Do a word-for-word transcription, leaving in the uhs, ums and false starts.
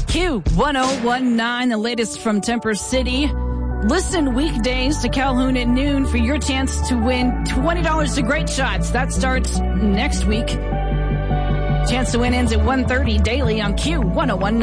Q one oh one nine, the latest from Temper City. Listen weekdays to Calhoun at noon for your chance to win twenty dollars to Great Shots. That starts next week. Chance to win ends at one thirty daily on Q one oh one nine.